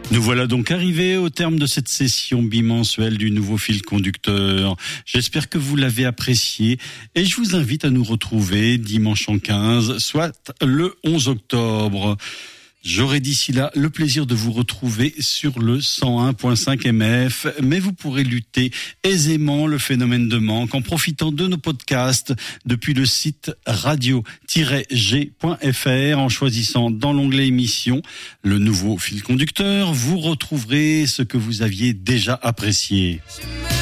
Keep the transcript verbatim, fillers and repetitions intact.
Nous voilà donc arrivés au terme de cette session bimensuelle du nouveau fil conducteur. J'espère que vous l'avez apprécié et je vous invite à nous retrouver dimanche en quinze, soit le onze octobre. J'aurai d'ici là le plaisir de vous retrouver sur le cent un virgule cinq M F, mais vous pourrez lutter aisément le phénomène de manque en profitant de nos podcasts depuis le site radio tiret g point f r. En choisissant dans l'onglet émissions le nouveau fil conducteur, vous retrouverez ce que vous aviez déjà apprécié.